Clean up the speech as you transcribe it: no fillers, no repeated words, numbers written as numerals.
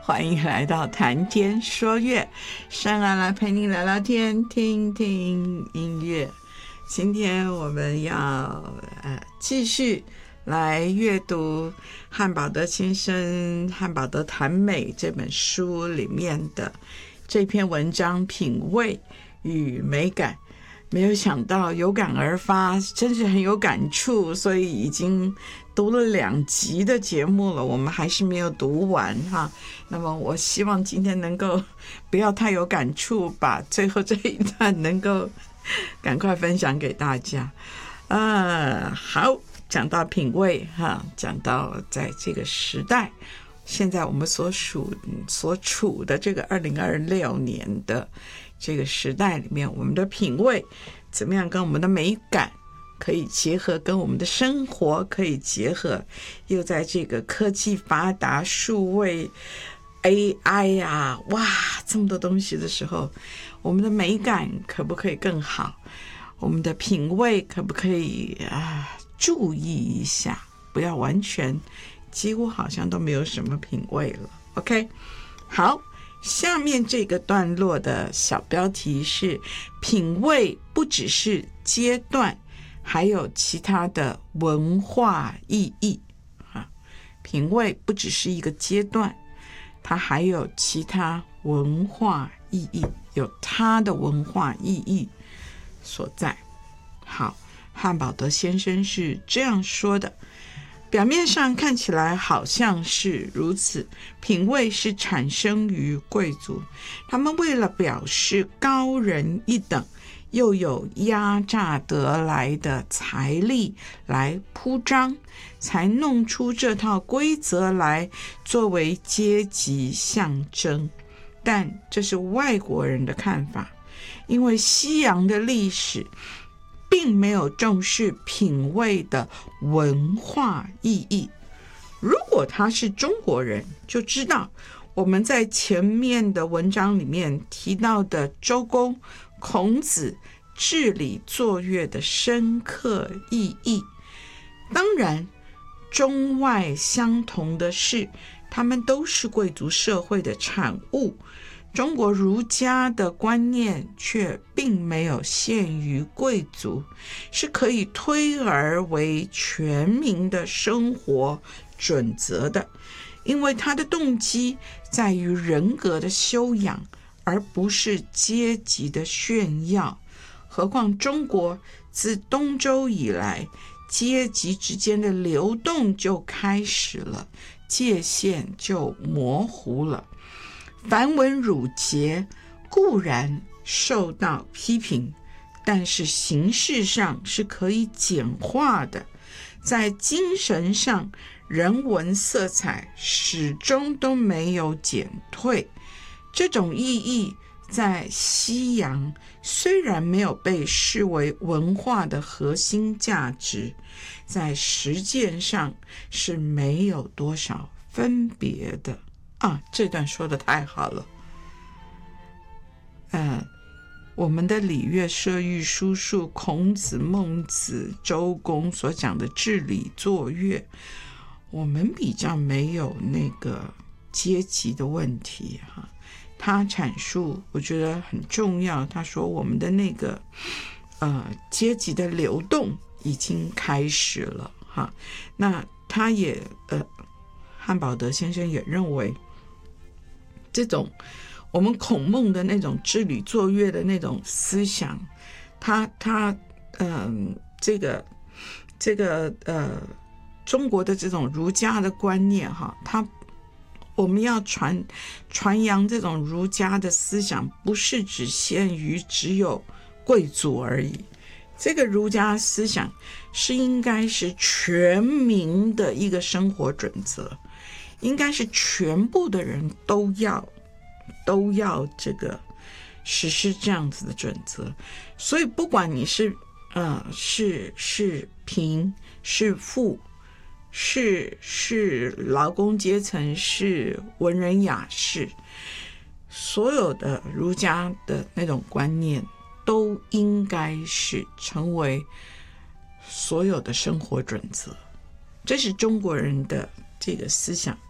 欢迎来到谈天说乐，珊儿来陪你聊聊天，听听音乐。今天我们要继续来阅读汉堡德先生《汉堡德谈美》这本书里面的这篇文章《品味与美感》。没有想到有感而发，真是很有感触，所以已经读了2集的节目了，我们还是没有读完哈。那么我希望今天能够不要太有感触，把最后这一段能够赶快分享给大家。好，讲到品味哈，讲到在这个时代，现在我们所处的这个2026年的这个时代里面，我们的品味怎么样跟我们的美感可以结合，跟我们的生活可以结合，又在这个科技发达、数位 AI 啊，哇，这么多东西的时候，我们的美感可不可以更好？我们的品味可不可以注意一下，不要完全几乎好像都没有什么品味了。 OK， 好，下面这个段落的小标题是品味不只是阶段，还有其他的文化意义。品味不只是一个阶段，它还有其他文化意义，有它的文化意义所在。好，汉堡德先生是这样说的，表面上看起来好像是如此，品味是产生于贵族，他们为了表示高人一等，又有压榨得来的财力来铺张，才弄出这套规则来作为阶级象征。但这是外国人的看法，因为西洋的历史并没有重视品味的文化意义。如果他是中国人，就知道我们在前面的文章里面提到的周公、孔子治理作乐的深刻意义。当然，中外相同的是，他们都是贵族社会的产物。中国儒家的观念却并没有限于贵族，是可以推而为全民的生活准则的，因为它的动机在于人格的修养，而不是阶级的炫耀。何况中国自东周以来，阶级之间的流动就开始了，界限就模糊了。繁文缛节固然受到批评，但是形式上是可以简化的，在精神上人文色彩始终都没有减退。这种意义在西洋虽然没有被视为文化的核心价值，在实践上是没有多少分别的。这段说得太好了。我们的礼乐射御书数，孔子、孟子、周公所讲的治理作乐，我们比较没有那个阶级的问题哈。他阐述我觉得很重要，他说我们的那个阶级的流动已经开始了哈。那他也汉堡德先生也认为，这种我们孔孟的那种治理作乐的那种思想，这个中国的这种儒家的观念哈，我们要传扬这种儒家的思想，不是只限于只有贵族而已。这个儒家思想是应该是全民的一个生活准则，应该是全部的人都要这个实施这样子的准则。所以不管你是贫是富，是劳工阶层，是文人雅士，所有的儒家的那种观念都应该是成为所有的生活准则。这是中国人的这个思想。